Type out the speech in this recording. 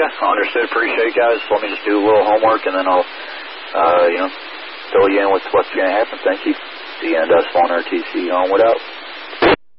Okay, understood. Appreciate it, guys. Let me just do a little homework, and then I'll, fill you in with what's going to happen. Thank you. The end. Spawn RTC, onward out.